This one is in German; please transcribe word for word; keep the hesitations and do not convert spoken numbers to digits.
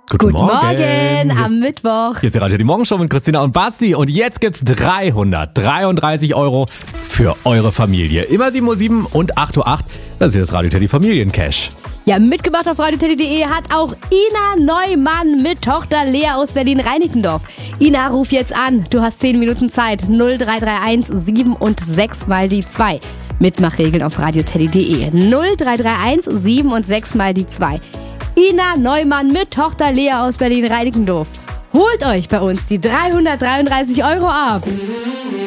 Guten, Guten Morgen, Morgen am Hier Mittwoch. ist, hier ist die Radio die Morgenshow mit Christina und Basti und jetzt gibt's dreihundertdreiunddreißig Euro für eure Familie. Immer sieben Uhr sieben und acht Uhr acht, das ist das Radio Teddy Familiencash. Ja, mitgemacht auf radio teddy punkt de hat auch Ina Neumann mit Tochter Lea aus Berlin-Reinickendorf. Ina, ruf jetzt an. Du hast zehn Minuten Zeit. null drei drei eins sieben und sechs mal die zwei. Mitmachregeln auf radio teddy punkt de. null drei drei eins sieben und sechs mal die zwei. Ina Neumann mit Tochter Lea aus Berlin-Reinickendorf. Holt euch bei uns die dreihundertdreiunddreißig Euro ab.